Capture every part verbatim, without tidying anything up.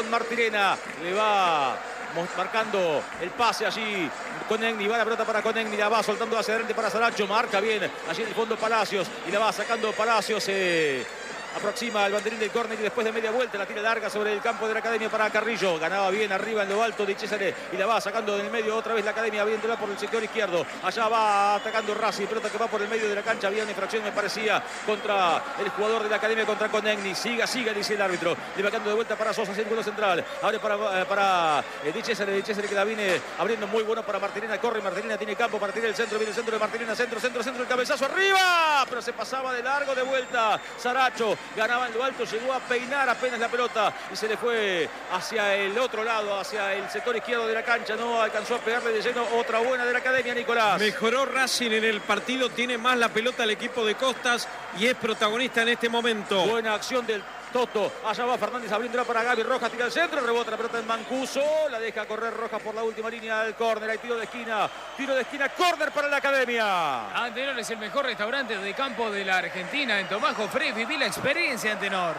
con Martirena. Le va marcando el pase allí. Conegni, va la pelota para Conegni, la va soltando hacia adelante para Saracho. Marca bien allí en el fondo Palacios. Y la va sacando Palacios. Eh, aproxima el banderín del córner y después de media vuelta la tira larga sobre el campo de la Academia para Carrillo. Ganaba bien arriba en lo alto de Cesare y la va sacando del medio otra vez la Academia. Viéndola por el sector izquierdo. Allá va atacando Racing. Pelota que va por el medio de la cancha. Había una infracción, me parecía, contra el jugador de la Academia, contra Conegni. Siga, siga, dice el árbitro. Le va de vuelta para Sosa, círculo central. Abre para, para eh, Di Cesare. Di Cesare que la viene abriendo muy bueno para Martirena. Corre Martirena, tiene campo para tirar el centro. Viene el centro de Martirena. Centro, centro, centro. El cabezazo arriba. Pero se pasaba de largo de vuelta. Saracho ganaba en lo alto. Llegó a peinar apenas la pelota y se le fue hacia el otro lado, hacia el sector izquierdo de la cancha. No alcanzó a pegarle de lleno. Otra buena de la Academia, Nicolás. Mejoró Racing en el partido, tiene más la pelota el equipo de Costas y es protagonista en este momento. Buena acción del Toto. Allá va Fernández abriéndola para Gaby Rojas. Tira al centro, rebota la pelota en Mancuso. La deja correr Rojas por la última línea del córner. Hay tiro de esquina. Tiro de esquina, córner para la Academia. Antenor es el mejor restaurante de campo de la Argentina. En Tomás Jofré viví la experiencia, Antenor.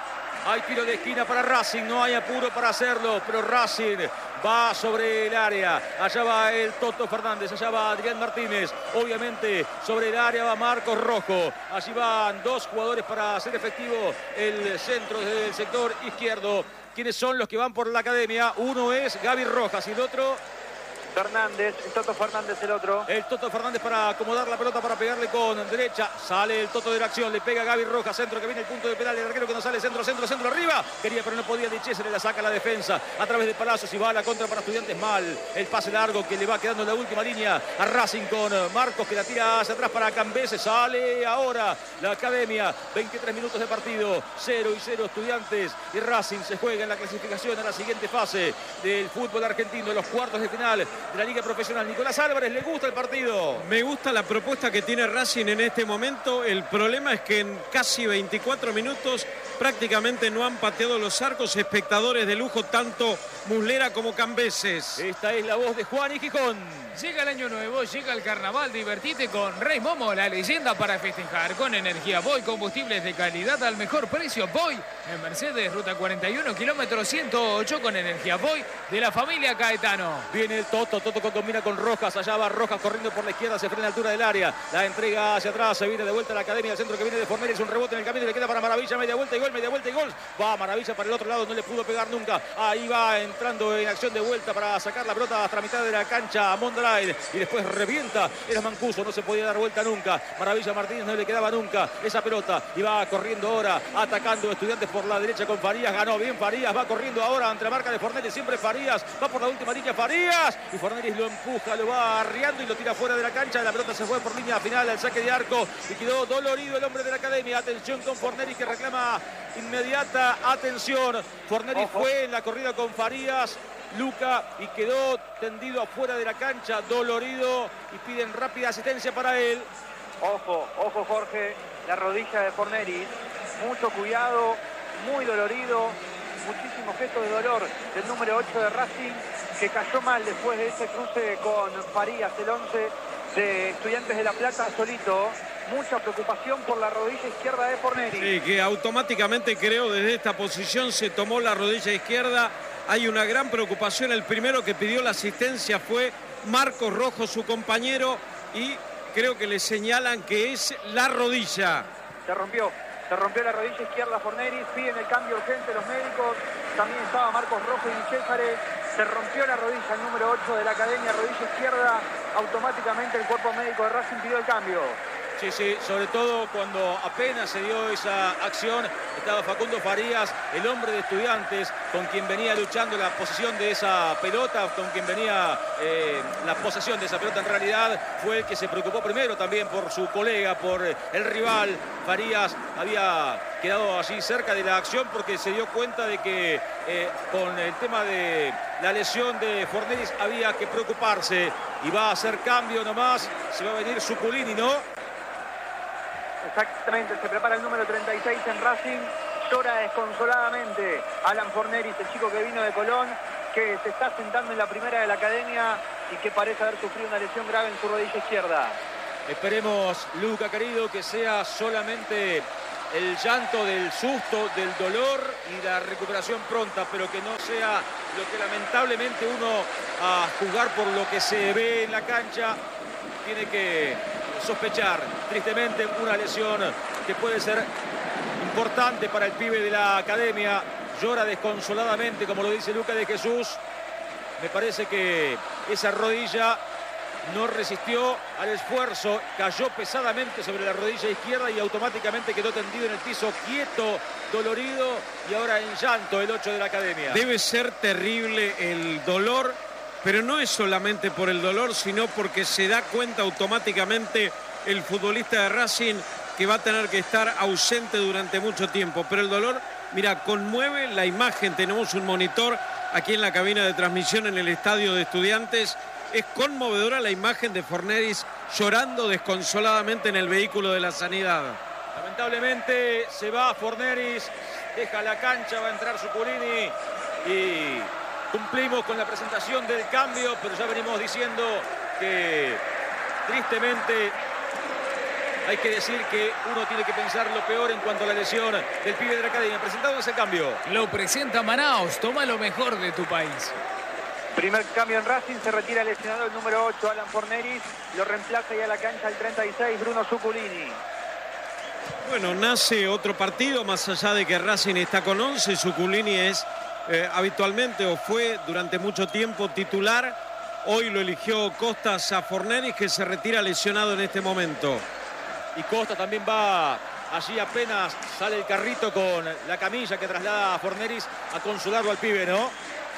Hay tiro de esquina para Racing, no hay apuro para hacerlo, pero Racing va sobre el área. Allá va el Toto Fernández, allá va Adrián Martínez. Obviamente sobre el área va Marcos Rojo. Allí van dos jugadores para hacer efectivo el centro desde el sector izquierdo. ¿Quiénes son los que van por la Academia? Uno es Gaby Rojas y el otro... Fernández, el Toto Fernández el otro. El Toto Fernández para acomodar la pelota, para pegarle con derecha. Sale el Toto de la acción, le pega a Gaby Rojas, centro que viene el punto de penal, el arquero que no sale, centro, centro, centro, arriba. Quería pero no podía, Di Cesare la saca la defensa a través de Palacios y va a la contra para Estudiantes. Mal el pase largo que le va quedando en la última línea a Racing con Marcos que la tira hacia atrás para Cambese. Sale ahora la Academia, veintitrés minutos de partido, cero y cero Estudiantes y Racing se juega en la clasificación a la siguiente fase del fútbol argentino, los cuartos de final de la Liga Profesional. Nicolás Álvarez, ¿le gusta el partido? Me gusta la propuesta que tiene Racing en este momento. El problema es que en casi veinticuatro minutos prácticamente no han pateado los arcos. Espectadores de lujo, tanto Muslera como Cambeses. Esta es la voz de Juan y Gijón. Llega el año nuevo, llega el carnaval, divertite con Rey Momo, la leyenda para festejar. Con energía Boy, combustibles de calidad al mejor precio. Boy en Mercedes, ruta cuarenta y uno, kilómetro ciento ocho con energía Boy de la familia Caetano. Viene el Toto, Toto combina con Rojas, allá va Rojas corriendo por la izquierda, se frena a la altura del área, la entrega hacia atrás, se viene de vuelta a la Academia, el centro que viene de Fornelli, es un rebote en el camino y le queda para Maravilla, media vuelta y gol, media vuelta y gol. Va Maravilla para el otro lado, no le pudo pegar nunca. Ahí va entrando en acción de vuelta para sacar la pelota hasta la mitad de la cancha a Mondrail y después revienta. Era Mancuso, no se podía dar vuelta nunca. Maravilla Martínez no le quedaba nunca esa pelota y va corriendo ahora, atacando Estudiantes por la derecha con Farías. Ganó bien Farías, va corriendo ahora ante la marca de Fornelli, siempre Farías, va por la última línea Farías y Fornelli lo empuja, lo va arriando y lo tira fuera de la cancha. La pelota se fue por línea final al saque de arco y quedó dolorido el hombre de la Academia. Atención con Fornelli que reclama inmediata atención. Fornelli Ojo. fue en la corrida con Farías, Luca, y quedó tendido afuera de la cancha, dolorido, y piden rápida asistencia para él. Ojo, ojo Jorge, la rodilla de Fornelli, mucho cuidado, muy dolorido, muchísimo gesto de dolor del número ocho de Racing, que cayó mal después de ese cruce con Farías, el once de Estudiantes de La Plata, solito. Mucha preocupación por la rodilla izquierda de Fornelli. Sí, que automáticamente creo desde esta posición se tomó la rodilla izquierda. Hay una gran preocupación. El primero que pidió la asistencia fue Marcos Rojo, su compañero, y creo que le señalan que es la rodilla. Se rompió, se rompió la rodilla izquierda a Fornelli, piden el cambio urgente los médicos. También estaba Marcos Rojo y Di Cesare. Se rompió la rodilla, el número ocho de la Academia, rodilla izquierda. Automáticamente el cuerpo médico de Racing pidió el cambio. Sí, sí, sobre todo cuando apenas se dio esa acción, estaba Facundo Farías, el hombre de Estudiantes, con quien venía luchando la posesión de esa pelota, con quien venía eh, la posesión de esa pelota en realidad, fue el que se preocupó primero también por su colega, por el rival. Farías había quedado allí cerca de la acción porque se dio cuenta de que eh, con el tema de la lesión de Fornelli había que preocuparse, y va a hacer cambio nomás, se va a venir Suculini, ¿no? Exactamente, se prepara el número treinta y seis en Racing, llora desconsoladamente Alan Fornelli, el chico que vino de Colón, que se está sentando en la primera de la Academia y que parece haber sufrido una lesión grave en su rodilla izquierda. Esperemos, Luca querido, que sea solamente el llanto del susto, del dolor y la recuperación pronta, pero que no sea lo que lamentablemente uno, a juzgar por lo que se ve en la cancha, tiene que sospechar. Tristemente, una lesión que puede ser importante para el pibe de la academia. Llora desconsoladamente, como lo dice Lucas de Jesús. Me parece que esa rodilla no resistió al esfuerzo, cayó pesadamente sobre la rodilla izquierda y automáticamente quedó tendido en el piso, quieto, dolorido y ahora en llanto el ocho de la academia. Debe ser terrible el dolor, pero no es solamente por el dolor, sino porque se da cuenta automáticamente el futbolista de Racing que va a tener que estar ausente durante mucho tiempo. Pero el dolor, mira, conmueve la imagen. Tenemos un monitor aquí en la cabina de transmisión en el estadio de Estudiantes. Es conmovedora la imagen de Forneris llorando desconsoladamente en el vehículo de la Sanidad. Lamentablemente se va Forneris, deja la cancha, va a entrar Zuculini y cumplimos con la presentación del cambio, pero ya venimos diciendo que tristemente hay que decir que uno tiene que pensar lo peor en cuanto a la lesión del pibe de la academia. Presentado ese cambio. Lo presenta Manaos, toma lo mejor de tu país. Primer cambio en Racing, se retira lesionado el número ocho, Alan Forneris, lo reemplaza ya a la cancha el treinta y seis, Bruno Zuculini. Bueno, nace otro partido, más allá de que Racing está con once, Zuculini es eh, habitualmente o fue durante mucho tiempo titular. Hoy lo eligió Costas a Forneris, que se retira lesionado en este momento. Y Costa también va allí, apenas sale el carrito con la camilla que traslada a Forneris a consolarlo al pibe, ¿no?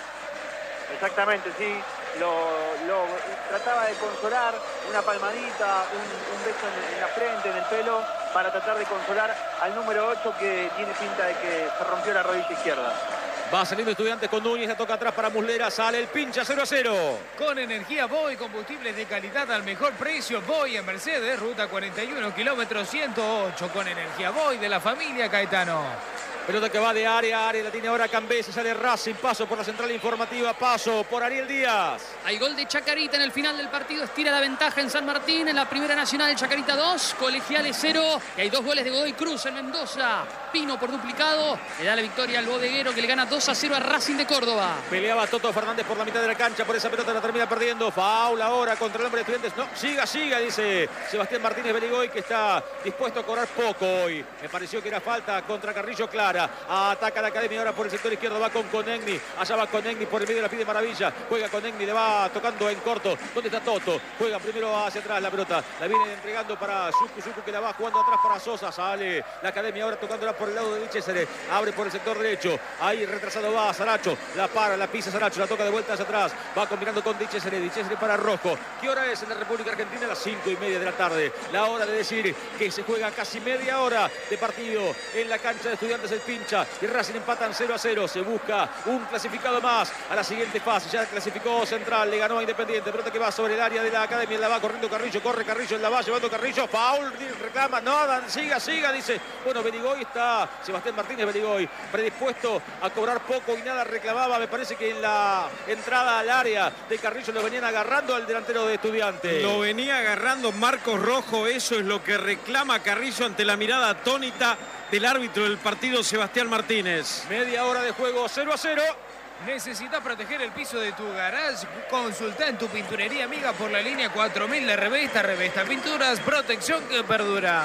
Exactamente, sí, lo, lo trataba de consolar, una palmadita, un, un beso en, en la frente, en el pelo, para tratar de consolar al número ocho, que tiene pinta de que se rompió la rodilla izquierda. Va saliendo Estudiantes con Núñez, la toca atrás para Muslera, sale el pincha cero a cero. Con energía Boy, combustibles de calidad al mejor precio. Boy en Mercedes, ruta cuarenta y uno, kilómetro ciento ocho. Con energía Boy de la familia Caetano. Pelota que va de área a área, la tiene ahora Cambese, sale Racing, paso por la central informativa, paso por Ariel Díaz. Hay gol de Chacarita en el final del partido, estira la ventaja en San Martín, en la Primera Nacional, Chacarita dos, Colegiales cero, y hay dos goles de Godoy Cruz en Mendoza. Pino por duplicado, le da la victoria al bodeguero, que le gana dos a cero a Racing de Córdoba. Peleaba Toto Fernández por la mitad de la cancha, por esa pelota la termina perdiendo. Faul ahora contra el hombre de Estudiantes. No, siga, siga, dice Sebastián Martínez Beligoy, que está dispuesto a cobrar poco hoy. Me pareció que era falta contra Carrillo clara. Ataca la academia ahora por el sector izquierdo, va con Conegni. Allá va Conegni por el medio, la pide Maravilla. Juega Conegni, le va tocando en corto. ¿Dónde está Toto? Juega primero hacia atrás la pelota. La viene entregando para Zucu, Zucu, que la va jugando atrás para Sosa. Sale la academia ahora tocándola por el lado de Dichesere. Abre por el sector derecho. Ahí retrasado va Saracho. La para, la pisa Saracho, la toca de vuelta hacia atrás. Va combinando con Dichesere. Dichesere para Rojo. ¿Qué hora es en la República Argentina? A las cinco y media de la tarde. La hora de decir que se juega casi media hora de partido en la cancha de Estudiantes el Pincha. Y Racing empatan cero a cero. Se busca un clasificado más a la siguiente fase. Ya clasificó Central, le ganó a Independiente. Pelota que va sobre el área de la academia. La va corriendo Carrillo, corre Carrillo, la va llevando Carrillo. Foul, reclama, no, dan, siga, siga, dice. Bueno, Beligoy está, Sebastián Martínez Beligoy, predispuesto a cobrar poco y nada reclamaba. Me parece que en la entrada al área de Carrillo lo venían agarrando al delantero de Estudiantes. Lo venía agarrando Marcos Rojo. Eso es lo que reclama Carrillo ante la mirada atónita del árbitro del partido, Sebastián Martínez. Media hora de juego, cero a cero. ¿Necesitas proteger el piso de tu garage? Consulta en tu pinturería amiga por la línea cuatro mil de Revesta. Revesta Pinturas, protección que perdura.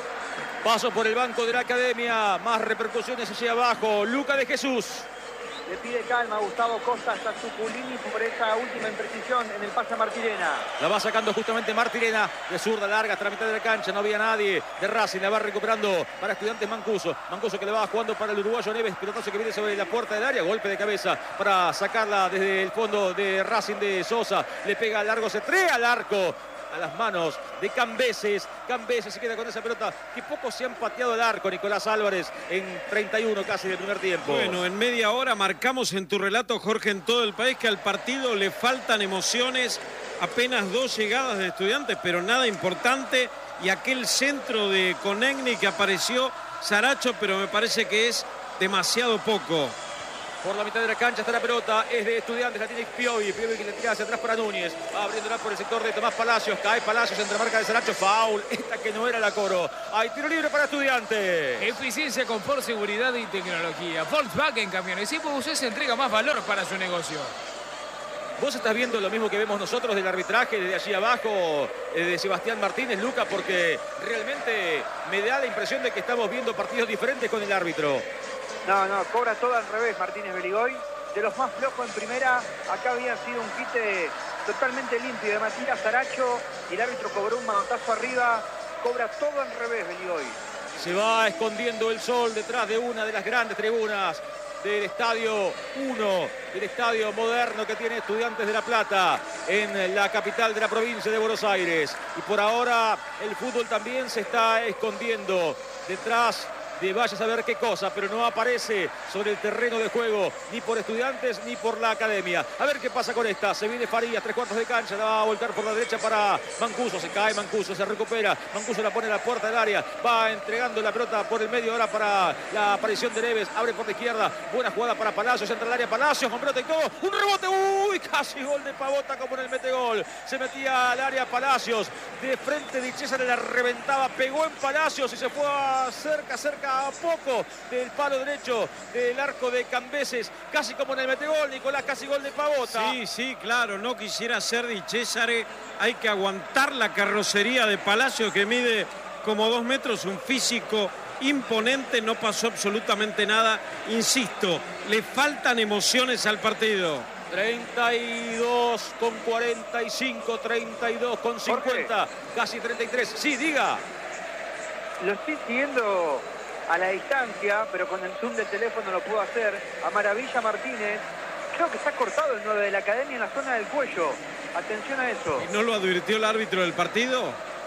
Paso por el banco de la academia, más repercusiones allí abajo. Lucas de Jesús. Le pide calma a Gustavo Costa hasta Zuculini por esa última imprecisión en el pase a Martirena. La va sacando justamente Martirena, de zurda larga hasta la mitad de la cancha. No había nadie de Racing, la va recuperando para Estudiantes Mancuso. Mancuso que le va jugando para el uruguayo Neves. Pelotazo que viene sobre la puerta del área. Golpe de cabeza para sacarla desde el fondo de Racing de Sosa. Le pega largo, se trae al arco. A las manos de Cambeses. Cambeses se queda con esa pelota que pocos se han pateado al arco, Nicolás Álvarez, en treinta y uno casi del primer tiempo. Bueno, en media hora marcamos en tu relato, Jorge, en todo el país que al partido le faltan emociones. Apenas dos llegadas de Estudiantes, pero nada importante. Y aquel centro de Conegni que apareció Saracho, pero me parece que es demasiado poco. Por la mitad de la cancha está la pelota, es de Estudiantes, la tiene Piovi, Piovi que le tira hacia atrás para Núñez, va abriéndola por el sector de Tomás Palacios, cae Palacios entre marca de Saracho, foul, esta que no era la Coro, hay tiro libre para Estudiantes. Eficiencia, confort, seguridad y tecnología. Volkswagen Camiones y Buses entrega más valor para su negocio. Vos estás viendo lo mismo que vemos nosotros del arbitraje desde allí abajo, de Sebastián Martínez, Luca, porque realmente me da la impresión de que estamos viendo partidos diferentes con el árbitro. No, no, cobra todo al revés Martínez Beligoy. De los más flojos en primera, acá había sido un quite totalmente limpio de Matías Saracho y el árbitro cobró un manotazo arriba. Cobra todo al revés Beligoy. Se va escondiendo el sol detrás de una de las grandes tribunas del Estadio uno, del estadio moderno que tiene Estudiantes de La Plata en la capital de la provincia de Buenos Aires. Y por ahora el fútbol también se está escondiendo detrás de vaya a saber qué cosa, pero no aparece sobre el terreno de juego ni por Estudiantes ni por la Academia. A ver qué pasa con esta. Se viene Farías, tres cuartos de cancha, la va a volcar por la derecha para Mancuso. Se cae Mancuso, se recupera. Mancuso la pone a la puerta del área, va entregando la pelota por el medio ahora para la aparición de Neves. Abre por la izquierda, buena jugada para Palacios, entra al área Palacios con pelota y todo. Un rebote, uy, casi gol de Pavota como en el metegol. Se metía al área Palacios, de frente Di Cesare la reventaba, pegó en Palacios y se fue a cerca, cerca a poco del palo derecho del arco de Cambeses, casi como en el metegol, Nicolás, casi gol de Pavota. Sí, sí, claro, no quisiera ser Di Cesare, hay que aguantar la carrocería de Palacio que mide como dos metros, un físico imponente, no pasó absolutamente nada, insisto, le faltan emociones al partido. treinta y dos con cuarenta y cinco, treinta y dos con cincuenta, Jorge, casi treinta y tres. Sí, diga. Lo estoy siguiendo a la distancia, pero con el zoom del teléfono lo puedo hacer. A Maravilla Martínez. Creo que está cortado el nueve de la Academia en la zona del cuello. Atención a eso. ¿Y no lo advirtió el árbitro del partido?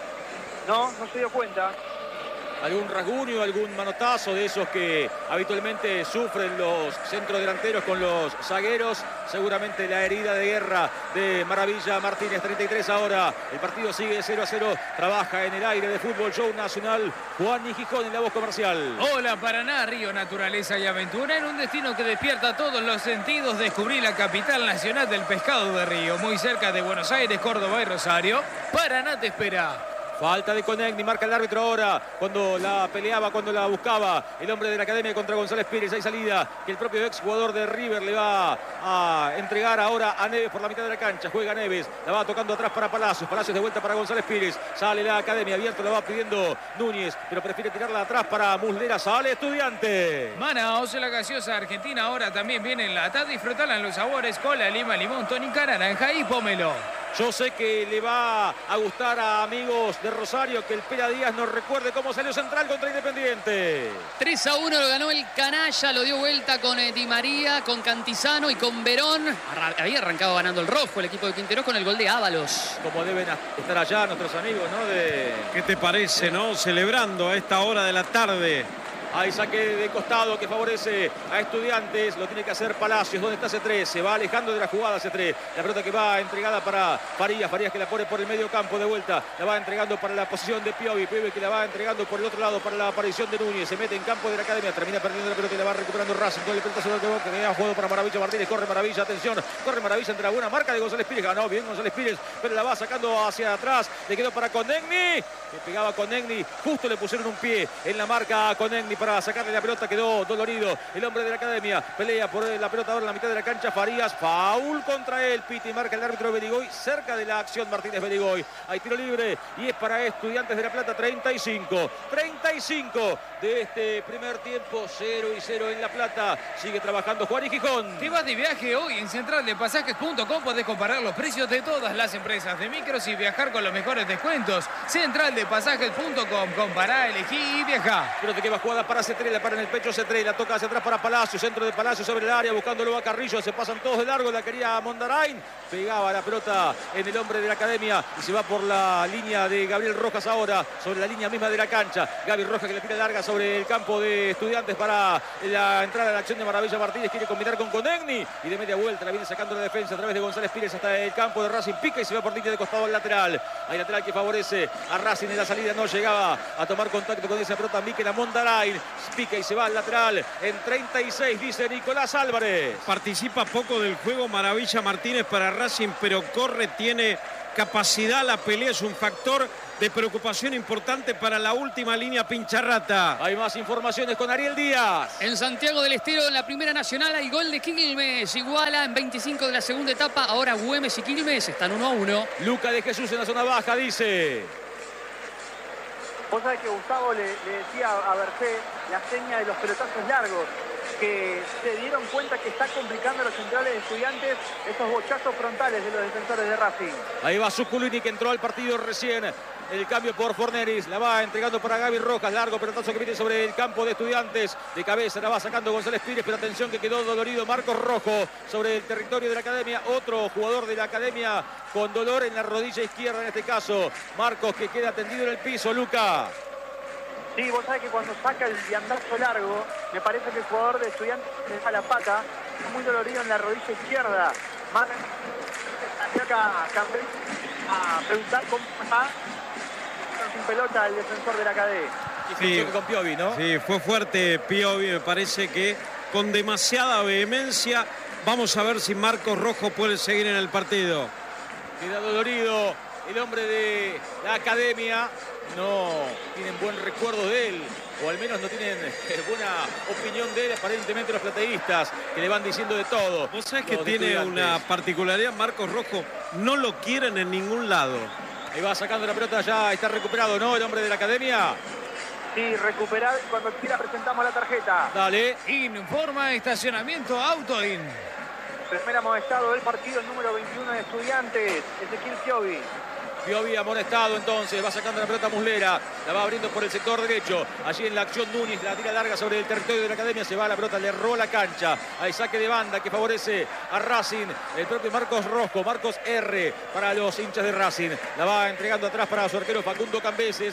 No, no se dio cuenta. Algún rasguño, algún manotazo de esos que habitualmente sufren los centrodelanteros con los zagueros. Seguramente la herida de guerra de Maravilla Martínez. treinta y tres ahora. El partido sigue cero a cero. Trabaja en el aire de Fútbol Show Nacional Juan y Gijón en la voz comercial. Hola Paraná, Río, naturaleza y aventura. En un destino que despierta todos los sentidos. Descubrí la capital nacional del pescado de Río. Muy cerca de Buenos Aires, Córdoba y Rosario. Paraná te espera. Falta de Conegni, marca el árbitro ahora, cuando la peleaba, cuando la buscaba el hombre de la Academia contra González Pires. Hay salida que el propio ex jugador de River le va a entregar ahora a Neves por la mitad de la cancha. Juega Neves, la va tocando atrás para Palacios, Palacios de vuelta para González Pires. Sale la Academia, abierto, la va pidiendo Núñez, pero prefiere tirarla atrás para Muslera. Sale Estudiante. Manaos, la gaseosa argentina ahora también viene en lata. Disfrutala en los sabores cola, lima, limón, tónica, naranja y pomelo. Yo sé que le va a gustar a amigos de Rosario que el Pera Díaz nos recuerde cómo salió Central contra Independiente. tres a uno lo ganó el Canalla, lo dio vuelta con eh, Di María, con Cantizano y con Verón. Arra había arrancado ganando el rojo el equipo de Quinteros con el gol de Ábalos. Como deben estar allá nuestros amigos, ¿no? De... ¿Qué te parece, no? Celebrando a esta hora de la tarde. Hay saque de costado que favorece a Estudiantes. Lo tiene que hacer Palacios. ¿Dónde está C tres? Se va alejando de la jugada C tres. La pelota que va entregada para Farías. Farías que la pone por el medio campo de vuelta. La va entregando para la posición de Piovi. Piovi que la va entregando por el otro lado para la aparición de Núñez. Se mete en campo de la Academia. Termina perdiendo la pelota y la va recuperando Racing. Con el pelotazo de boca que ha jugado para Maravilla Martínez. Corre Maravilla. Atención. Corre Maravilla entre la buena marca de González Pires. Ganó bien González Pires. Pero la va sacando hacia atrás. Le quedó para Conegni. Que pegaba Conegni. Justo le pusieron un pie en la marca a Conegni para sacarle la pelota. Quedó dolorido el hombre de la Academia. Pelea por la pelota ahora en la mitad de la cancha. Farías, foul contra él. Piti marca el árbitro Beligoy. Cerca de la acción Martínez Beligoy. Hay tiro libre y es para Estudiantes de La Plata. treinta y cinco. treinta y cinco de este primer tiempo. cero y cero en La Plata. Sigue trabajando Juan y Gijón. Te vas de viaje hoy en central de pasajes punto com. Podés comparar los precios de todas las empresas de micros y viajar con los mejores descuentos. central de pasajes punto com. Compará, elegí y viajá. Pero te queda jugada para C tres. La para en el pecho C tres, la toca hacia atrás para Palacios, centro de Palacios sobre el área, buscándolo a Carrillo, se pasan todos de largo, la quería Mondarain, pegaba la pelota en el hombre de la Academia y se va por la línea de Gabriel Rojas ahora, sobre la línea misma de la cancha. Gaby Rojas que le tira larga sobre el campo de Estudiantes para la entrada de la acción de Maravilla Martínez, quiere combinar con Conegni y de media vuelta la viene sacando la defensa a través de González Pires hasta el campo de Racing, pica y se va por línea de costado al lateral. Hay lateral que favorece a Racing en la salida, no llegaba a tomar contacto con esa pelota Miquel Mondarain, pica y se va al lateral. En treinta y seis, dice Nicolás Álvarez. Participa poco del juego Maravilla Martínez para Racing, pero corre, tiene capacidad, la pelea es un factor de preocupación importante para la última línea pincharrata. Hay más informaciones con Ariel Díaz. En Santiago del Estero, en la primera nacional, hay gol de Quilmes. Iguala en veinticinco de la segunda etapa. Ahora Güemes y Quilmes están uno a uno. Luca de Jesús en la zona baja, dice. Vos sabés que Gustavo le, le decía a Bercé la seña de los pelotazos largos, que se dieron cuenta que está complicando a los centrales de Estudiantes esos bochazos frontales de los defensores de Racing. Ahí va Zuculini, que entró al partido recién. El cambio por Forneris, la va entregando para Gaby Rojas, largo pelotazo que viene sobre el campo de Estudiantes, de cabeza la va sacando González Pires, pero atención que quedó dolorido Marcos Rojo sobre el territorio de la Academia, otro jugador de la Academia con dolor en la rodilla izquierda en este caso, Marcos, que queda tendido en el piso. Luca. Sí, vos sabés que cuando saca el viandazo largo, me parece que el jugador de Estudiantes deja la pata, muy dolorido en la rodilla izquierda. Más acá a preguntar cómo está sin pelota el defensor de la Academia. Sí, con Piovi, ¿no? Sí, fue fuerte Piovi, me parece que con demasiada vehemencia. Vamos a ver si Marcos Rojo puede seguir en el partido. Queda dolorido el hombre de la Academia. No tienen buen recuerdo de él, o al menos no tienen buena opinión de él, aparentemente los plateístas, que le van diciendo de todo. Vos sabés que tiene una particularidad Marcos Rojo, no lo quieren en ningún lado. Ahí va sacando la pelota, ya está recuperado, ¿no? El hombre de la Academia. Sí, recuperar, cuando quiera presentamos la tarjeta. Dale. Informa estacionamiento Autoin. Primer amonestado del partido, el número veintiuno de Estudiantes, Ezequiel Piovi. Piovi amonestado entonces, va sacando la pelota Muslera, la va abriendo por el sector derecho, allí en la acción Núñez, la tira larga sobre el territorio de la Academia, se va la pelota, le erró la cancha, hay saque de banda que favorece a Racing, el propio Marcos Rojo, Marcos R para los hinchas de Racing, la va entregando atrás para su arquero Facundo Cambeses.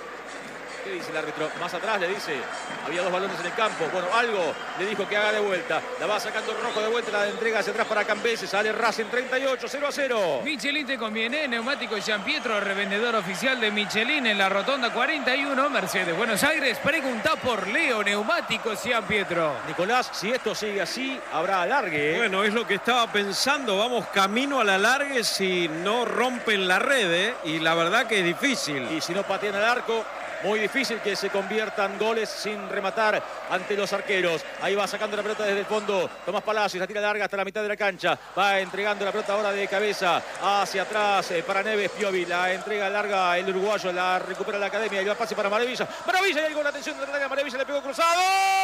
¿Qué dice el árbitro? Más atrás le dice, había dos balones en el campo. Bueno, algo le dijo que haga de vuelta. La va sacando Rojo de vuelta, la entrega hacia atrás para Cambeses. Sale Racing treinta y ocho, cero a cero. Michelin te conviene, neumático Gian Pietro, revendedor oficial de Michelin en la rotonda cuarenta y uno, Mercedes, Buenos Aires. Pregunta por Leo, neumáticos Gian Pietro. Nicolás, si esto sigue así, habrá alargue, ¿eh? Bueno, es lo que estaba pensando. Vamos camino al alargue si no rompen la red, ¿eh? Y la verdad que es difícil. Y si no patean al arco, muy difícil que se conviertan goles sin rematar ante los arqueros. Ahí va sacando la pelota desde el fondo Tomás Palacios, la tira larga hasta la mitad de la cancha. Va entregando la pelota ahora de cabeza hacia atrás eh, para Neves. Piovi, la entrega larga el uruguayo, la recupera la Academia y va pase para Maravilla. Maravilla, y algo la atención de la Maravilla, le pegó cruzado.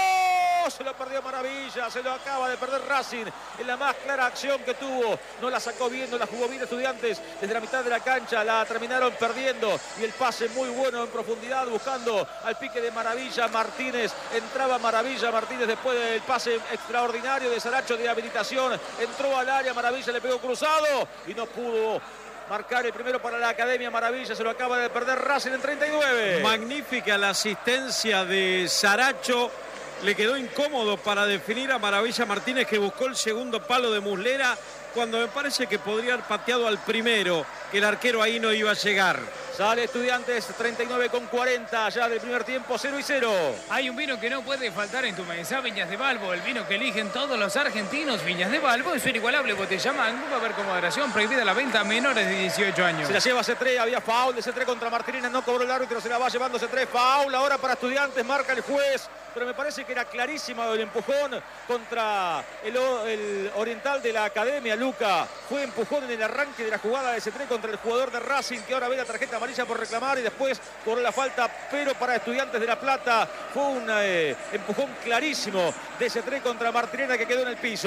Se lo perdió Maravilla, se lo acaba de perder Racing en la más clara acción que tuvo. No la sacó bien, no la jugó bien Estudiantes desde la mitad de la cancha, la terminaron perdiendo y el pase muy bueno en profundidad buscando al pique de Maravilla Martínez. Entraba Maravilla Martínez después del pase extraordinario de Saracho de habilitación. Entró al área, Maravilla le pegó cruzado y no pudo marcar el primero para la Academia. Maravilla, se lo acaba de perder Racing en treinta y nueve. Magnífica la asistencia de Saracho. Le quedó incómodo para definir a Maravilla Martínez, que buscó el segundo palo de Muslera, cuando me parece que podría haber pateado al primero, que el arquero ahí no iba a llegar. Sale Estudiantes, treinta y nueve con cuarenta ya del primer tiempo, cero y cero. Hay un vino que no puede faltar en tu mesa, Viñas de Balbo, el vino que eligen todos los argentinos. Viñas de Balbo es su inigualable botella Mango, va a haber con moderación, prohibida la venta a menores de dieciocho años. Se la lleva Cetré, había foul de Cetré contra Martirena, no cobró el árbitro, se la va llevando Cetré, foul ahora para Estudiantes, marca el juez, pero me parece que era clarísima el empujón contra el, el oriental de la Academia, Luca. Fue empujón en el arranque de la jugada de Cetré contra el jugador de Racing, que ahora ve la tarjeta amarilla por reclamar y después por la falta, pero para Estudiantes de La Plata fue un eh, empujón clarísimo de Cetré contra Martirena, que quedó en el piso.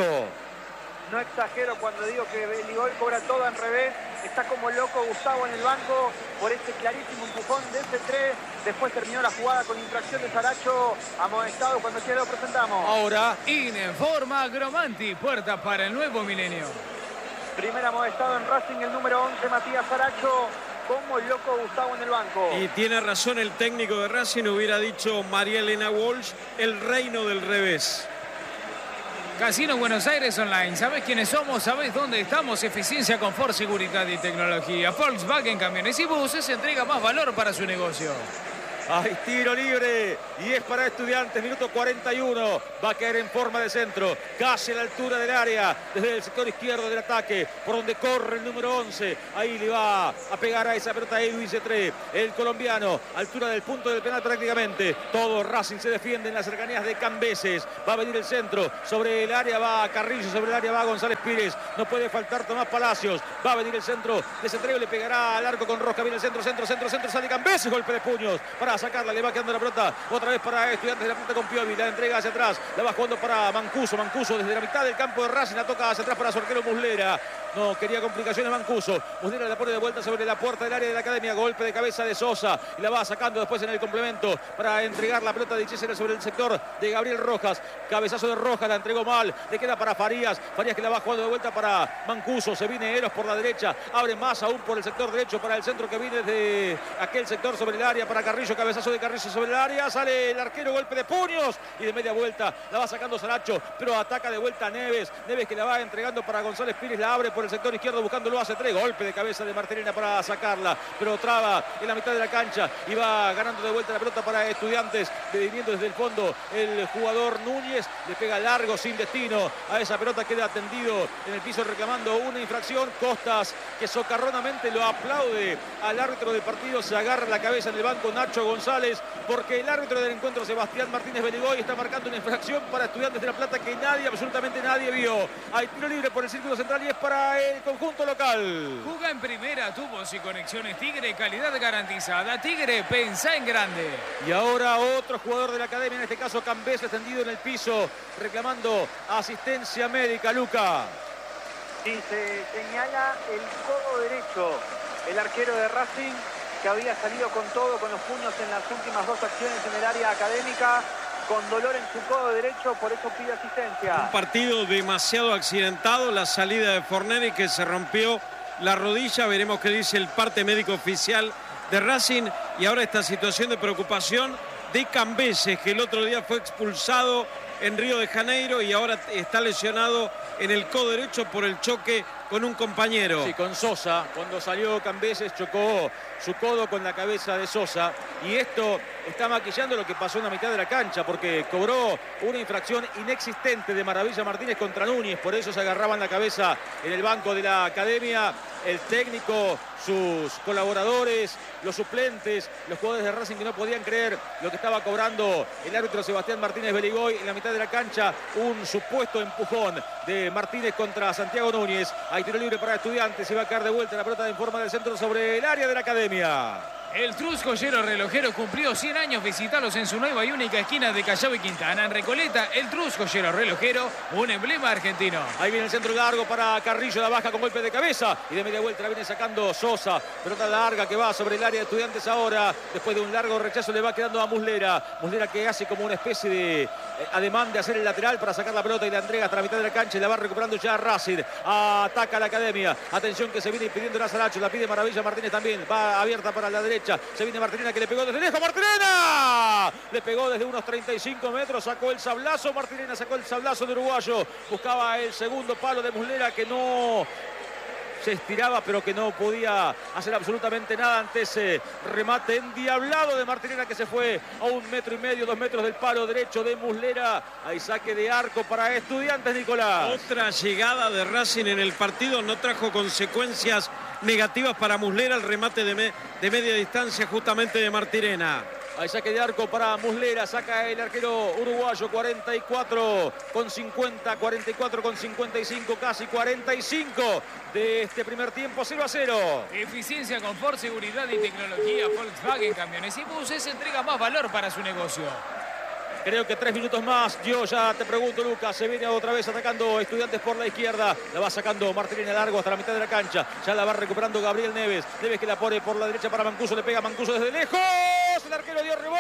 No exagero cuando digo que Beligol cobra todo al revés. Está como loco Gustavo en el banco por este clarísimo empujón de Cetré. Después terminó la jugada con infracción de Saracho, amonestado. Cuando quiera lo presentamos. Ahora Informa Agromanti, puerta para el nuevo milenio. Primer amonestado en Racing, el número once, Matías Saracho. Como loco Gustavo en el banco. Y tiene razón el técnico de Racing, hubiera dicho María Elena Walsh, el reino del revés. Casino Buenos Aires Online. ¿Sabés quiénes somos? ¿Sabés dónde estamos? Eficiencia, confort, seguridad y tecnología. Volkswagen Camiones y Buses entrega más valor para su negocio. Hay tiro libre y es para Estudiantes, minuto cuarenta y uno. Va a caer en forma de centro, casi a la altura del área, desde el sector izquierdo del ataque, por donde corre el número once. Ahí le va a pegar a esa pelota Edwin Cetré, el colombiano, altura del punto del penal prácticamente. Todo Racing se defiende en las cercanías de Cambeses. Va a venir el centro, sobre el área va Carrillo, sobre el área va González Pires. No puede faltar Tomás Palacios. Va a venir el centro de Cetré, le pegará al arco con Rosca. Viene el centro, centro, centro, centro, sale Cambeses, golpe de puños para sacarla, le va quedando la pelota otra vez para Estudiantes de La Plata con Piovi, la entrega hacia atrás, la va jugando para Mancuso, Mancuso desde la mitad del campo de Racing, la toca hacia atrás para su arquero Muslera. No quería complicaciones Mancuso. Muslera la pone de vuelta sobre la puerta del área de la Academia. Golpe de cabeza de Sosa. Y la va sacando después en el complemento para entregar la pelota de Chesera sobre el sector de Gabriel Rojas. Cabezazo de Rojas, la entregó mal. Le queda para Farías. Farías que la va jugando de vuelta para Mancuso. Se viene Eros por la derecha. Abre más aún por el sector derecho para el centro que viene desde aquel sector sobre el área para Carrillo. Cabezazo de Carrillo sobre el área. Sale el arquero, golpe de puños. Y de media vuelta la va sacando Saracho. Pero ataca de vuelta Neves. Neves que la va entregando para González Pires. La abre por el sector izquierdo buscándolo hace tres. Golpe de cabeza de Martirena para sacarla, pero traba en la mitad de la cancha y va ganando de vuelta la pelota para Estudiantes, viniendo desde el fondo el jugador Núñez, le pega largo sin destino a esa pelota, queda atendido en el piso reclamando una infracción. Costas, que socarronamente lo aplaude al árbitro del partido, se agarra la cabeza en el banco Nacho González, porque el árbitro del encuentro, Sebastián Martínez Beligoy, está marcando una infracción para Estudiantes de La Plata que nadie, absolutamente nadie vio. Hay tiro libre por el círculo central y es para el conjunto local. Juga en primera, tubos y conexiones Tigre, calidad garantizada. Tigre, pensá en grande. Y ahora otro jugador de la Academia, en este caso Cambés, extendido en el piso, reclamando asistencia médica. Luca. Y se señala el codo derecho, el arquero de Racing, que había salido con todo, con los puños en las últimas dos acciones en el área académica, con dolor en su codo derecho, por eso pide asistencia. Un partido demasiado accidentado, la salida de Forneri, que se rompió la rodilla. Veremos qué dice el parte médico oficial de Racing. Y ahora esta situación de preocupación de Cambeses, que el otro día fue expulsado en Río de Janeiro y ahora está lesionado en el codo derecho por el choque con un compañero. Sí, con Sosa. Cuando salió Cambeses chocó su codo con la cabeza de Sosa. Y esto está maquillando lo que pasó en la mitad de la cancha, porque cobró una infracción inexistente de Maravilla Martínez contra Núñez. Por eso se agarraban la cabeza en el banco de la Academia el técnico, sus colaboradores, los suplentes, los jugadores de Racing, que no podían creer lo que estaba cobrando el árbitro Sebastián Martínez Beligoy en la mitad de la cancha. Un supuesto empujón de Martínez contra Santiago Núñez. Hay tiro libre para Estudiantes. Se va a caer de vuelta la pelota en forma del centro sobre el área de la Academia. El Trus Joyero Relojero cumplió cien años. Visitalos en su nueva y única esquina de Callao y Quintana. En Recoleta, el Trus Joyero Relojero, un emblema argentino. Ahí viene el centro largo para Carrillo, la baja con golpe de cabeza y de media vuelta la viene sacando Sosa. Pelota larga que va sobre el área de Estudiantes ahora. Después de un largo rechazo le va quedando a Muslera. Muslera que hace como una especie de eh, ademán de hacer el lateral para sacar la pelota y la entrega hasta la mitad de la cancha y la va recuperando ya Racing. Ataca a la Academia. Atención que se viene pidiendo a Saracho. La pide Maravilla Martínez también. Va abierta para la derecha. Se viene Martirena, que le pegó desde lejos. ¡Martirena! Le pegó desde unos treinta y cinco metros. Sacó el sablazo. Martirena sacó el sablazo de uruguayo. Buscaba el segundo palo de Muslera, que no se estiraba, pero que no podía hacer absolutamente nada ante ese remate endiablado de Martirena, que se fue a un metro y medio, dos metros del palo derecho de Muslera. Hay saque de arco para Estudiantes, Nicolás. Otra llegada de Racing en el partido no trajo consecuencias negativas para Muslera. El remate de, me, de media distancia justamente de Martirena. Hay saque de arco para Muslera, saca el arquero uruguayo. Cuarenta y cuatro con cincuenta, cuarenta y cuatro con cincuenta y cinco, casi cuarenta y cinco de este primer tiempo. Cero a cero. Eficiencia, confort, seguridad y tecnología. Volkswagen Camiones y Buses entrega más valor para su negocio. Creo que tres minutos más. Yo ya te pregunto, Lucas. Se viene otra vez atacando Estudiantes por la izquierda. La va sacando Martirena largo hasta la mitad de la cancha. Ya la va recuperando Gabriel Neves. Neves que la pone por la derecha para Mancuso. Le pega Mancuso desde lejos. El arquero dio rebote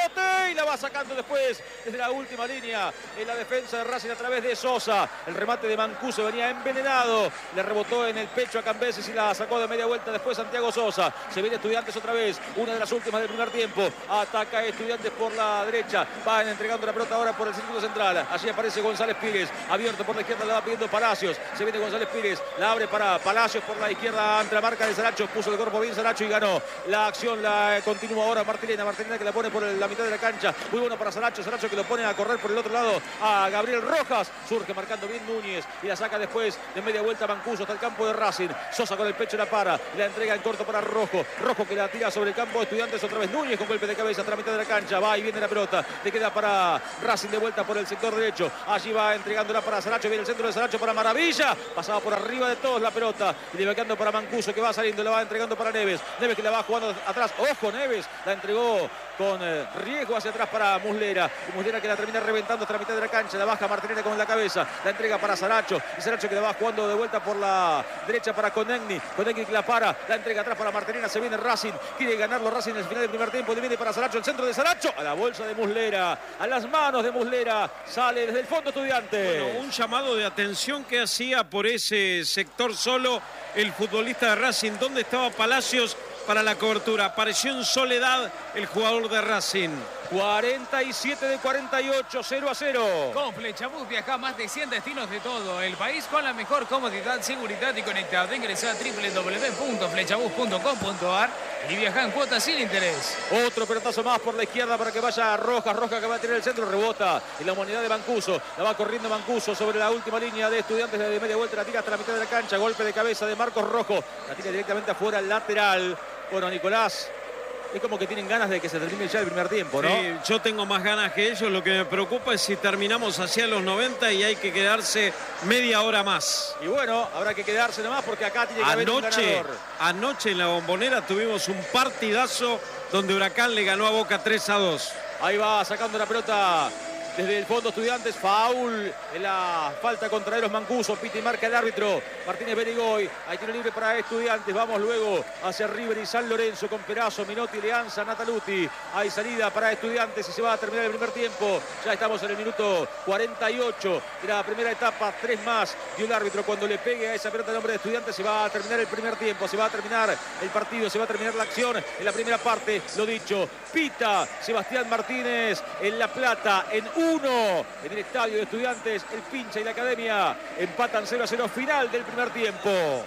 y la va sacando después desde la última línea en la defensa de Racing a través de Sosa. El remate de Mancuso venía envenenado, le rebotó en el pecho a Cambeses y la sacó de media vuelta después Santiago Sosa. Se viene Estudiantes otra vez, una de las últimas del primer tiempo. Ataca Estudiantes por la derecha, van entregando la pelota ahora por el círculo central. Allí aparece González Pires, abierto por la izquierda, la va pidiendo Palacios. Se viene González Pires, la abre para Palacios por la izquierda ante la marca de Saracho. Puso el cuerpo bien Saracho y ganó la acción. La continúa ahora Martilena, Martilena que la pone por la mitad de la cancha. Muy bueno para Saracho, Saracho que lo pone a correr por el otro lado a Gabriel Rojas. Surge marcando bien Núñez y la saca después de media vuelta Mancuso hasta el campo de Racing. Sosa con el pecho la para, la entrega en corto para Rojo. Rojo que la tira sobre el campo de Estudiantes otra vez. Núñez con golpe de cabeza hasta la mitad de la cancha. Va y viene la pelota. Le queda para Racing de vuelta por el sector derecho. Allí va entregándola para Saracho. Viene el centro de Saracho para Maravilla. Pasaba por arriba de todos la pelota. Y le va quedando para Mancuso que va saliendo. La va entregando para Neves. Neves que la va jugando atrás. Ojo Neves. La entregó con eh, riesgo hacia atrás para Muslera. Y Muslera que la termina reventando hasta la mitad de la cancha. La baja Martinelli con la cabeza. La entrega para Saracho. Y Saracho que la va jugando de vuelta por la derecha para Conegni. Conegni que la para. La entrega atrás para Martinelli. Se viene Racing. Quiere ganarlo Racing en el final del primer tiempo. Le viene para Saracho. El centro de Saracho. A la bolsa de Muslera. A las manos de Muslera. Sale desde el fondo Estudiantes. Bueno, un llamado de atención que hacía por ese sector solo el futbolista de Racing. ¿Dónde estaba Palacios para la cobertura? Apareció en soledad el jugador de Racing. cuarenta y siete de cuarenta y ocho, cero a cero. Con Flechabús viaja a más de cien destinos de todo el país con la mejor comodidad, seguridad y conectado. Ingresa a doble u doble u doble u punto flechabús punto com punto a r y viaja en cuotas sin interés. Otro pelotazo más por la izquierda para que vaya Rojas. Rojas que va a tirar el centro, rebota en la humanidad de Mancuso. La va corriendo Mancuso sobre la última línea de Estudiantes de media vuelta. La tira hasta la mitad de la cancha. Golpe de cabeza de Marcos Rojo. La tira directamente afuera, lateral. Bueno, Nicolás, es como que tienen ganas de que se termine ya el primer tiempo, ¿no? Sí, yo tengo más ganas que ellos. Lo que me preocupa es si terminamos hacia los noventa y hay que quedarse media hora más. Y bueno, habrá que quedarse nomás porque acá tiene que haber un Anoche, ganador. anoche en la Bombonera tuvimos un partidazo donde Huracán le ganó a Boca tres a dos. Ahí va sacando la pelota desde el fondo Estudiantes. Faul en la falta contra Eros Mancuso. Pita y marca el árbitro Martínez Berigoy. Hay tiro libre para Estudiantes. Vamos luego hacia River y San Lorenzo con Perazo, Minotti, Leanza, Nataluti. Hay salida para Estudiantes y se va a terminar el primer tiempo. Ya estamos en el minuto cuarenta y ocho de la primera etapa. Tres más dio el árbitro. Cuando le pegue a esa pelota el nombre de Estudiantes se va a terminar el primer tiempo. Se va a terminar el partido. Se va a terminar la acción en la primera parte. Lo dicho, pita Sebastián Martínez en La Plata en uno en el estadio de Estudiantes. El Pincha y la Academia empatan cero a cero. Final del primer tiempo.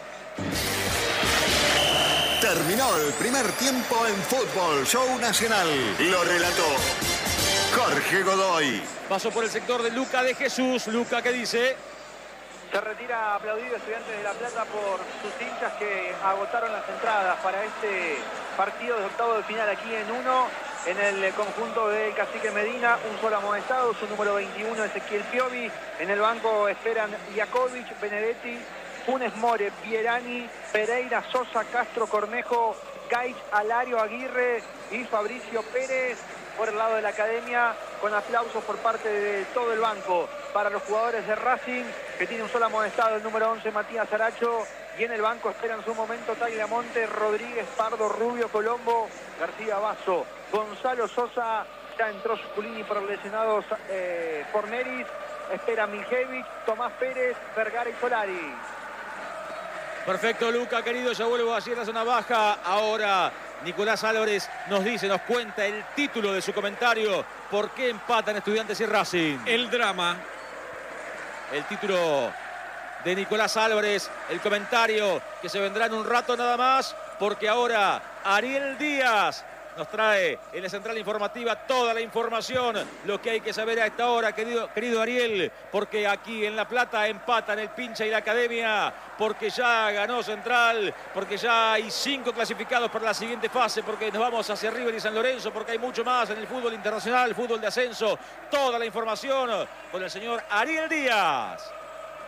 Terminó el primer tiempo en Fútbol Show Nacional. Lo relató Jorge Godoy. Pasó por el sector de Luca de Jesús. Luca, ¿qué dice? Se retira aplaudido Estudiantes de La Plata por sus hinchas que agotaron las entradas para este partido de octavo de final aquí en uno. En el conjunto del Cacique Medina, un solo amonestado, su número veintiuno, Ezequiel Piovi. En el banco esperan Jakovic, Benedetti, Funes More, Pierani, Pereira, Sosa, Castro, Cornejo, Gaich, Alario, Aguirre y Fabricio Pérez. Por el lado de la Academia, con aplausos por parte de todo el banco para los jugadores de Racing, que tiene un solo amonestado, el número once, Matías Saracho. Y en el banco esperan su momento Tagliamonte, Rodríguez, Pardo, Rubio, Colombo, García Basso, Gonzalo Sosa. Ya entró Suculini por lesionados eh, Forneris. Espera Miljevich, Tomás Pérez, Vergara y Solari. Perfecto, Luca, querido. Ya vuelvo allí en la zona baja. Ahora Nicolás Álvarez nos dice, nos cuenta el título de su comentario. ¿Por qué empatan Estudiantes y Racing? El drama. El título de Nicolás Álvarez, el comentario que se vendrá en un rato nada más, porque ahora Ariel Díaz nos trae en la central informativa toda la información, lo que hay que saber a esta hora, querido, querido Ariel, porque aquí en La Plata empatan el Pincha y la Academia, porque ya ganó Central, porque ya hay cinco clasificados para la siguiente fase, porque nos vamos hacia River y San Lorenzo, porque hay mucho más en el fútbol internacional, el fútbol de ascenso. Toda la información con el señor Ariel Díaz.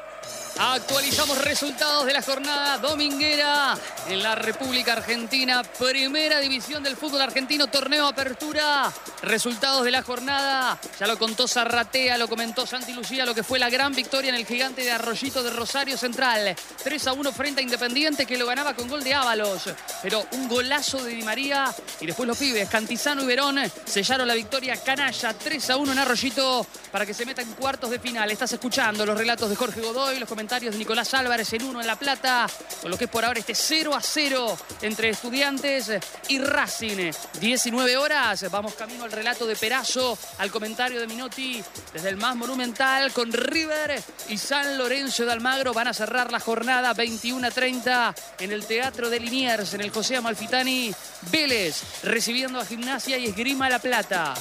Actualizamos resultados de la jornada dominguera en la República Argentina. Primera división del fútbol argentino, torneo apertura. Resultados de la jornada. Ya lo contó Zarratea, lo comentó Santi Lucía, lo que fue la gran victoria en el Gigante de Arroyito de Rosario Central. tres a uno frente a Independiente, que lo ganaba con gol de Ábalos. Pero un golazo de Di María y después los pibes, Cantizano y Verón, sellaron la victoria canalla. tres a uno en Arroyito para que se meta en cuartos de final. Estás escuchando los relatos de Jorge Godoy, los comentarios de Nicolás Álvarez en uno en La Plata, con lo que es por ahora este cero a cero entre Estudiantes y Racing. diecinueve horas, vamos camino al relato de Perazo, al comentario de Minotti desde el más monumental con River y San Lorenzo de Almagro. Van a cerrar la jornada veintiuno a treinta en el Teatro de Liniers, en el José Amalfitani. Vélez recibiendo a Gimnasia y Esgrima La Plata.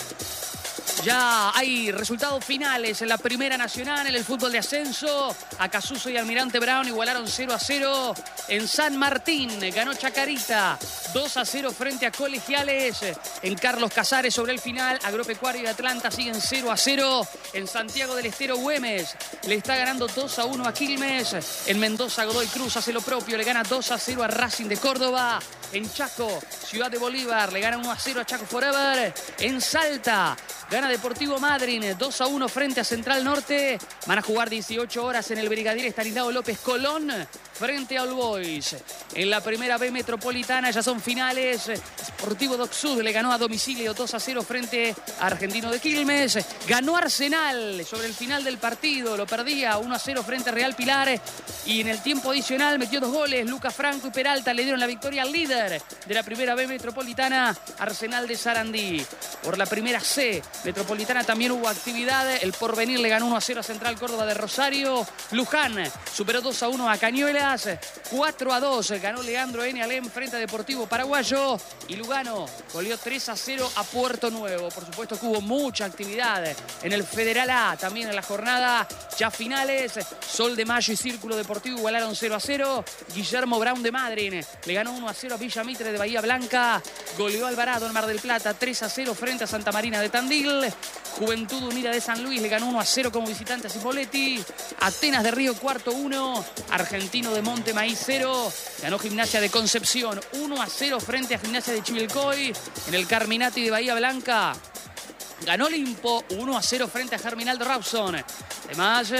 Ya hay resultados finales en la Primera Nacional, en el fútbol de ascenso. Acasuso y Almirante Brown igualaron cero a cero. En San Martín ganó Chacarita dos a cero frente a Colegiales. En Carlos Casares sobre el final, Agropecuario y Atlanta siguen cero a cero. En Santiago del Estero, Güemes le está ganando dos a uno a Quilmes. En Mendoza, Godoy Cruz hace lo propio, le gana dos a cero a Racing de Córdoba. En Chaco, Ciudad de Bolívar, le gana uno a cero a Chaco Forever. En Salta, gana Deportivo Madryn dos a uno frente a Central Norte. Van a jugar dieciocho horas en el Brigadier Estanislao López Colón frente a All Boys. En la primera B metropolitana ya son finales. Sportivo Doc Sud le ganó a domicilio dos a cero frente a Argentino de Quilmes. Ganó Arsenal sobre el final del partido, lo perdía uno a cero frente a Real Pilar. Y en el tiempo adicional metió dos goles. Lucas Franco y Peralta le dieron la victoria al líder de la primera B metropolitana, Arsenal de Sarandí. Por la primera C metropolitana también hubo actividad. El Porvenir le ganó uno a cero a Central Córdoba de Rosario. Luján superó dos a uno a Cañuelas. cuatro a dos ganó Leandro N. Alem frente a Deportivo Paraguayo. Y Lugano goleó tres a cero a Puerto Nuevo. Por supuesto que hubo mucha actividad en el Federal A también en la jornada. Ya finales, Sol de Mayo y Círculo Deportivo igualaron cero a cero. Guillermo Brown de Madryn le ganó uno a cero a Villa Mitre de Bahía Blanca. Goleó Alvarado en Mar del Plata tres a cero frente a Santa Marina de Tandil. Juventud Unida de San Luis le ganó uno a cero como visitante a Cipolletti. Atenas de Río Cuarto uno. Argentino de Monte Maíz cero. Ganó Gimnasia de Concepción uno a cero frente a Gimnasia de Chivilcoy. En el Carminati de Bahía Blanca ganó Olimpo uno a cero frente a Germinal de Rawson. Además,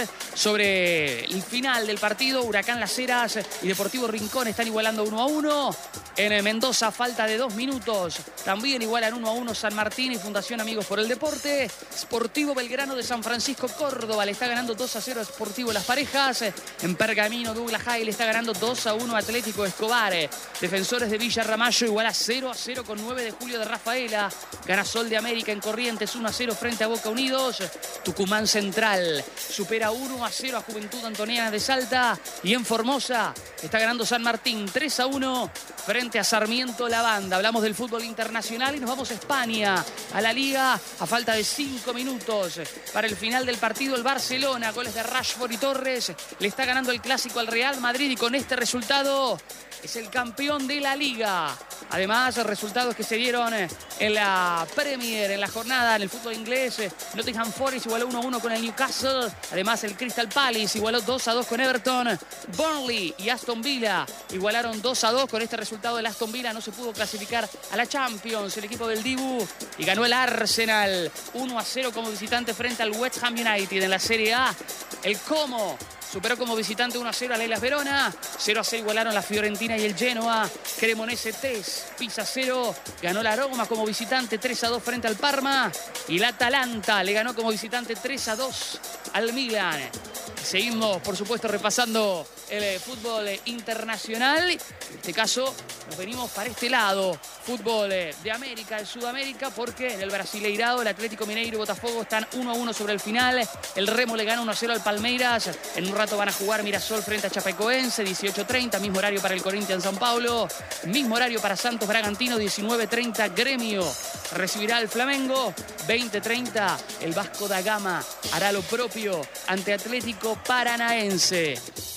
sobre el final del partido, Huracán Las Heras y Deportivo Rincón están igualando uno a uno. En Mendoza, falta de dos minutos. También igualan uno a uno San Martín y Fundación Amigos por el Deporte. Sportivo Belgrano de San Francisco, Córdoba le está ganando dos a cero a Sportivo Las Parejas. En Pergamino, Douglas High le está ganando dos a uno Atlético Escobar. Defensores de Villa Ramallo iguala cero a cero con nueve de julio de Rafaela. Gana Sol de América en Corrientes uno a cero frente a Boca Unidos. Tucumán Central supera uno a cero a Juventud Antoniana de Salta. Y en Formosa está ganando San Martín tres a uno frente a Sarmiento La Banda. Hablamos del fútbol internacional y nos vamos a España, a la Liga, a falta de cinco minutos para el final del partido. El Barcelona, goles de Rashford y Torres, le está ganando el clásico al Real Madrid y con este resultado es el campeón de la Liga. Además, resultados que se dieron en la Premier, en la jornada, en el fútbol inglés. Nottingham Forest igualó uno a uno con el Newcastle. Además, el Crystal Palace igualó dos a dos con Everton. Burnley y Aston Villa igualaron dos a dos. Con este resultado, el Aston Villa no se pudo clasificar a la Champions, el equipo del Dibu. Y ganó el Arsenal uno a cero como visitante frente al West Ham United en la Serie A. El Como superó como visitante uno a cero a Hellas Verona. cero a cero igualaron la Fiorentina y el Genoa. Cremonese tres, Pisa cero. Ganó la Roma como visitante tres a dos frente al Parma. Y la Atalanta le ganó como visitante tres a dos al Milan. Seguimos, por supuesto, repasando el fútbol internacional. En este caso, nos venimos para este lado. Fútbol de América, de Sudamérica, porque en el Brasileirado el Atlético Mineiro y Botafogo están uno a uno sobre el final. El Remo le gana uno a cero al Palmeiras. En un rato van a jugar Mirasol frente a Chapecoense, dieciocho treinta. Mismo horario para el Corinthians San Paulo. Mismo horario para Santos Bragantino, diecinueve treinta. Gremio recibirá al Flamengo. veinte treinta. El Vasco da Gama hará lo propio ante Atlético Paranaense. Estamos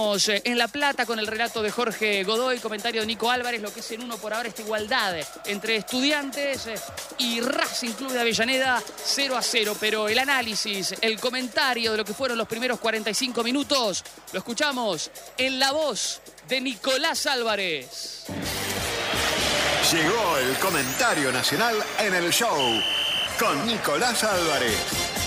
estamos en La Plata con el relato de Jorge Godoy, comentario de Nico Álvarez, lo que es en uno por ahora esta igualdad entre Estudiantes y Racing Club de Avellaneda, cero a cero. Pero el análisis, el comentario de lo que fueron los primeros cuarenta y cinco minutos, lo escuchamos en la voz de Nicolás Álvarez. Llegó el comentario nacional en el show con Nicolás Álvarez.